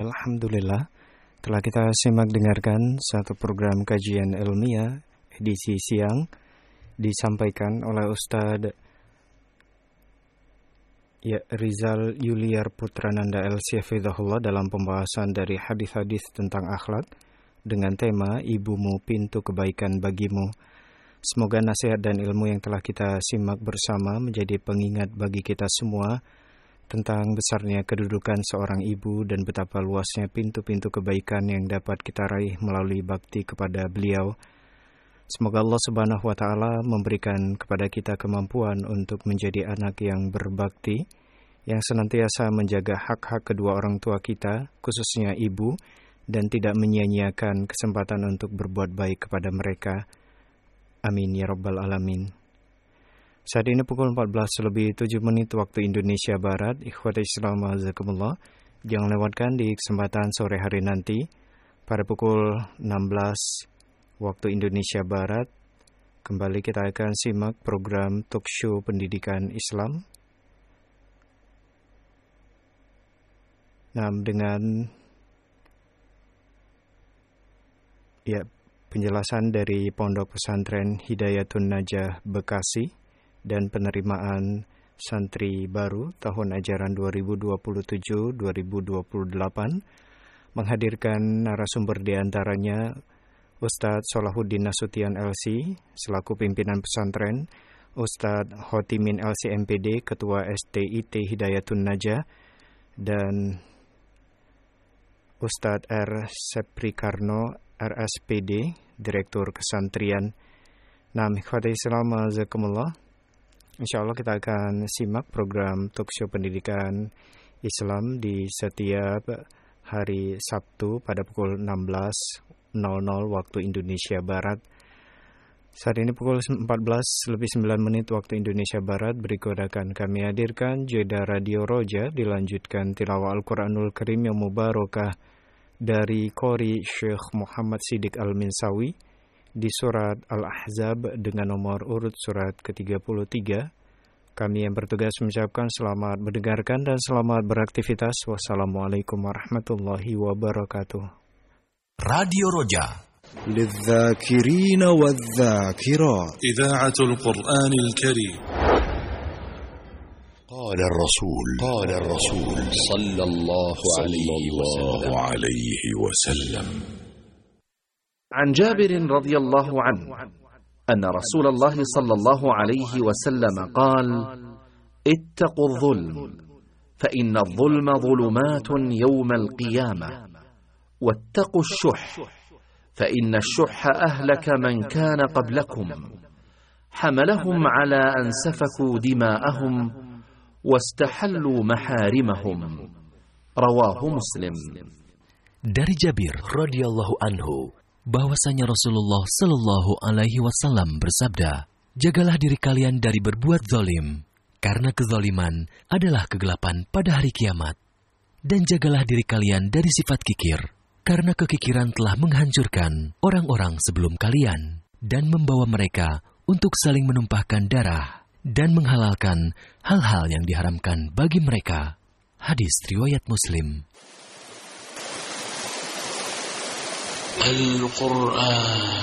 Alhamdulillah, telah kita simak dengarkan satu program kajian ilmiah edisi siang disampaikan oleh Ustadz Rizal Yuliar Putrananda LC Hafizahullah dalam pembahasan dari hadis-hadis tentang akhlak dengan tema Ibumu Pintu Kebaikan Bagimu. Semoga nasihat dan ilmu yang telah kita simak bersama menjadi pengingat bagi kita semua tentang besarnya kedudukan seorang ibu dan betapa luasnya pintu-pintu kebaikan yang dapat kita raih melalui bakti kepada beliau. Semoga Allah Subhanahu wa Ta'ala memberikan kepada kita kemampuan untuk menjadi anak yang berbakti, yang senantiasa menjaga hak-hak kedua orang tua kita, khususnya ibu, dan tidak menyia-nyiakan kesempatan untuk berbuat baik kepada mereka. Amin ya Rabbal Alamin. Saat ini pukul 14:07 waktu Indonesia Barat. Ikhwati Islam azakumullah. Jangan lewatkan di kesempatan sore hari nanti pada pukul 16 waktu Indonesia Barat. Kembali kita akan simak program talk show pendidikan Islam. Nah, dengan penjelasan dari Pondok Pesantren Hidayatun Najah Bekasi dan penerimaan santri baru tahun ajaran 2027-2028 menghadirkan narasumber di antaranya Ustadz Solahuddin Nasution LC selaku pimpinan pesantren, Ustadz Hotimin LC MPD Ketua STIT Hidayatun Najah, dan Ustadz R. Seprikarno RSPD Direktur Kesantrian. Nah, ikhwati Islam azakumullah. InsyaAllah kita akan simak program talkshow pendidikan Islam di setiap hari Sabtu pada pukul 16.00 waktu Indonesia Barat. Saat ini pukul 14:09 waktu Indonesia Barat. Berikut akan kami hadirkan jeda Radio Roja, dilanjutkan tilawah Al-Quranul Karim yang mubarakah dari Qori Syekh Muhammad Siddiq Al-Minsawi di surat Al-Ahzab dengan nomor urut surat ke-33. Kami yang bertugas mengucapkan selamat mendengarkan dan selamat beraktivitas. Wassalamualaikum warahmatullahi wabarakatuh. Radio Roja للذاكرين والذاكرات إذاعة القرآن الكريم. قال الرسول صلى الله عليه وسلم عن جابر رضي الله عنه أن رسول الله صلى الله عليه وسلم قال: اتقوا الظلم فإن الظلم ظلمات يوم القيامة، واتقوا الشح فإن الشح أهلك من كان قبلكم، حملهم على أن سفكوا دماءهم واستحلوا محارمهم. رواه مسلم. Dari Jabir radhiyallahu anhu bahwasanya Rasulullah Shallallahu Alaihi Wasallam bersabda, jagalah diri kalian dari berbuat zalim, karena kezaliman adalah kegelapan pada hari kiamat. Dan jagalah diri kalian dari sifat kikir, karena kekikiran telah menghancurkan orang-orang sebelum kalian dan membawa mereka untuk saling menumpahkan darah dan menghalalkan hal-hal yang diharamkan bagi mereka. Hadis riwayat Muslim. Al-Quran